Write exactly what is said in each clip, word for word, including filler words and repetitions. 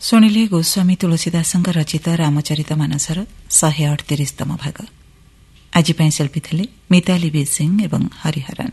ଶୁଣିଲେ ଗୋସ୍ୱାମୀ ତୁଳସୀଦାସଙ୍କ ରଚିତ ରାମଚରିତ ମାନସର ଶହେ ଅଠତିରିଶତମ ଭାଗ। ଆଜି ପାଇଁ ଶିଳ୍ପୀ ଥିଲେ ମିତାଲି ବି ସିଂ ଏବଂ ହରିହରନ୍।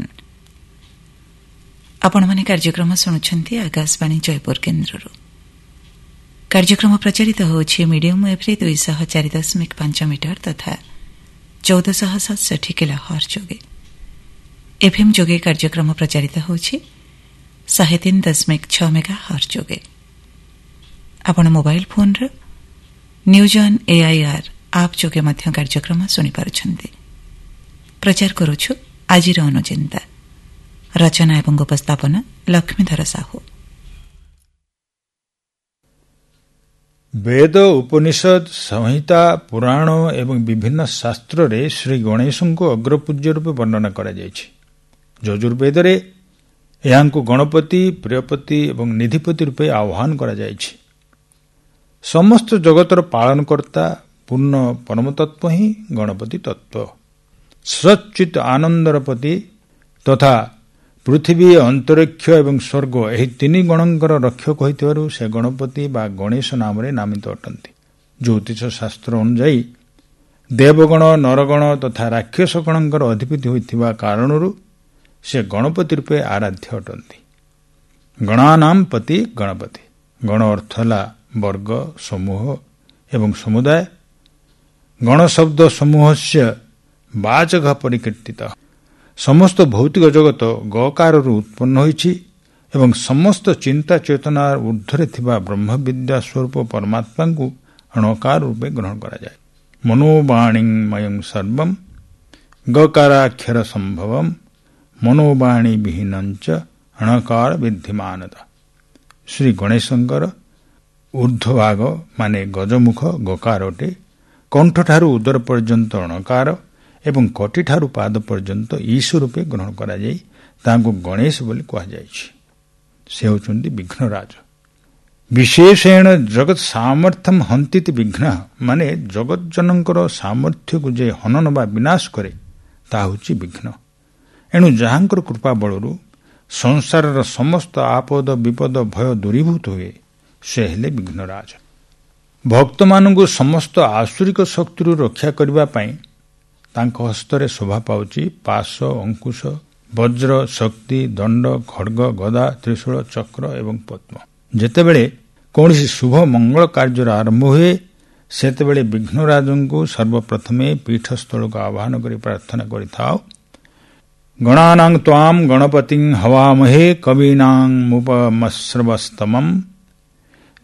ଆପଣମାନେ କାର୍ଯ୍ୟକ୍ରମ ଶୁଣୁଛନ୍ତି ଆକାଶବାଣୀ ଜୟପୁର କେନ୍ଦ୍ରରୁ। କାର୍ଯ୍ୟକ୍ରମ ପ୍ରଚାରିତ ହେଉଛି ମିଡିୟମ୍ ୱେଭ୍ରେ ଦୁଇଶହ ଚାରି ଦଶମିକ ପାଞ୍ଚ ମିଟର ତଥା ଚଉଦଶହ ସତଷଠି କିଲୋ ହର୍ଟ୍ଜ ଯୋଗେ। ଏଫ୍ଏମ୍ ଯୋଗେ କାର୍ଯ୍ୟକ୍ରମ ପ୍ରଚାରିତ ହେଉଛି ଶହେ ତିନି ଦଶମିକ ଛଅ ମେଗା ହର୍ଟ୍ଜ ଯୋଗେ। ଆପଣ ମୋବାଇଲ ଫୋନ୍ର ନ୍ୟୁଜ୍ ଅନ୍ ଏଆଇଆର୍ ଆପ୍ ଯୋଗେ ମଧ୍ୟ କାର୍ଯ୍ୟକ୍ରମ ଶୁଣିପାରୁଛନ୍ତି। ପ୍ରଚାର କରୁଛୁ ଆଜିର ଅନୁଚିନ୍ତା। ରଚନା ଏବଂ ଉପସ୍ଥାପନା ଲକ୍ଷ୍ମୀଧର ସାହୁ। ବେଦ, ଉପନିଷଦ, ସଂହିତା, ପୁରାଣ ଏବଂ ବିଭିନ୍ନ ଶାସ୍ତ୍ରରେ ଶ୍ରୀ ଗଣେଶଙ୍କୁ ଅଗ୍ରପୂଜ୍ୟ ରୂପେ ବର୍ଣ୍ଣନା କରାଯାଇଛି। ଯଜୁର୍ବେଦରେ ଏହାଙ୍କୁ ଗଣପତି, ପ୍ରିୟପତି ଏବଂ ନିଧିପତି ରୂପେ ଆହ୍ୱାନ କରାଯାଇଛି। ସମସ୍ତ ଜଗତର ପାଳନକର୍ତ୍ତା ପୂର୍ଣ୍ଣ ପରମତତ୍ତ୍ୱ ହିଁ ଗଣପତି ତତ୍ତ୍ୱ। ସଚ୍ଚିତ୍ ଆନନ୍ଦର ପତି ତଥା ପୃଥିବୀ, ଅନ୍ତରିକ୍ଷ ଏବଂ ସ୍ୱର୍ଗ ଏହି ତିନି ଗଣଙ୍କର ରକ୍ଷକ ହୋଇଥିବାରୁ ସେ ଗଣପତି ବା ଗଣେଶ ନାମରେ ନାମିତ ଅଟନ୍ତି। ଜ୍ୟୋତିଷ ଶାସ୍ତ୍ର ଅନୁଯାୟୀ ଦେବଗଣ, ନରଗଣ ତଥା ରାକ୍ଷସ ଗଣଙ୍କର ଅଧିପତି ହୋଇଥିବା କାରଣରୁ ସେ ଗଣପତି ରୂପେ ଆରାଧ୍ୟ ଅଟନ୍ତି। ଗଣାନାମ୍ ପତି ଗଣପତି। ଗଣ ଅର୍ଥ ହେଲା ବର୍ଗ, ସମୂହ ଏବଂ ସମୁଦାୟ। ଗଣ ଶବ୍ଦ ସମୂହସ୍ୟ ବାଚକ ପରିକୀର୍ତ୍ତିତ। ସମସ୍ତ ଭୌତିକ ଜଗତ ଗକାରରୁ ଉତ୍ପନ୍ନ ହୋଇଛି ଏବଂ ସମସ୍ତ ଚିନ୍ତା ଚେତନାର ଊର୍ଦ୍ଧ୍ୱରେ ଥିବା ବ୍ରହ୍ମବିଦ୍ୟା ସ୍ୱରୂପ ପରମାତ୍ମାଙ୍କୁ ଅଣକାର ରୂପେ ଗ୍ରହଣ କରାଯାଏ। ମନୋବାଣୀମୟଂ ସର୍ବମ୍ ଗକାରାକ୍ଷର ସମ୍ଭବମ୍ ମନୋବାଣୀ ବିହୀନଞ୍ଚ ଅଣକାର ବିଦ୍ଧିମାନତା। ଶ୍ରୀ ଗଣେଶଙ୍କର ଊର୍ଦ୍ଧ୍ୱଭାଗ ମାନେ ଗଜମୁଖ ଗକାର ଅଟେ। କଣ୍ଠଠାରୁ ଉଦର ପର୍ଯ୍ୟନ୍ତ ଅଣକାର ଏବଂ କଟିଠାରୁ ପାଦ ପର୍ଯ୍ୟନ୍ତ ଈଶ ରୂପେ ଗ୍ରହଣ କରାଯାଇ ତାଙ୍କୁ ଗଣେଶ ବୋଲି କୁହାଯାଇଛି। ସେ ହେଉଛନ୍ତି ବିଘ୍ନରାଜ। ବିଶେଷେଣ ଜଗତ୍ ସାମର୍ଥ୍ୟମ୍ ହନ୍ତିତି ବିଘ୍ନ ମାନେ ଜଗତଜନଙ୍କର ସାମର୍ଥ୍ୟକୁ ଯେ ହନନ ବା ବିନାଶ କରେ ତାହା ହେଉଛି ବିଘ୍ନ। ଏଣୁ ଯାହାଙ୍କର କୃପା ବଳରୁ ସଂସାରର ସମସ୍ତ ଆପଦ ବିପଦ ଭୟ ଦୂରୀଭୂତ ହୁଏ ସେ ହେଲେ ବିଘ୍ନରାଜ। ଭକ୍ତମାନଙ୍କୁ ସମସ୍ତ ଆସୁରିକ ଶକ୍ତିରୁ ରକ୍ଷା କରିବା ପାଇଁ ତାଙ୍କ ହସ୍ତରେ ଶୋଭା ପାଉଛି ପାଶ, ଅଙ୍କୁଶ, ବଜ୍ର, ଶକ୍ତି, ଦଣ୍ଡ, ଖଡ୍ଗ, ଗଦା, ତ୍ରିଶୂଳ, ଚକ୍ର ଏବଂ ପଦ୍ମ। ଯେତେବେଳେ କୌଣସି ଶୁଭ ମଙ୍ଗଳ କାର୍ଯ୍ୟର ଆରମ୍ଭ ହୁଏ ସେତେବେଳେ ବିଘ୍ନରାଜଙ୍କୁ ସର୍ବପ୍ରଥମେ ପୀଠସ୍ଥଳକୁ ଆହ୍ୱାନ କରି ପ୍ରାର୍ଥନା କରିଥାଉ। ଗଣାନାଂ ତ୍ୱାମ୍ ଗଣପତିଂ ହୱାମହେ କବିନାଂ ମୁପମଶ୍ରବସ୍ତମମ୍